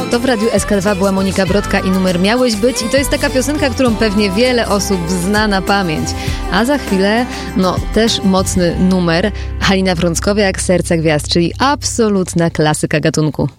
To w Radiu SK2 była Monika Brodka i numer Miałeś być. I to jest taka piosenka, którą pewnie wiele osób zna na pamięć. A za chwilę, też mocny numer. Halina Frąckowiak, Serce Gwiazd, czyli absolutna klasyka gatunku.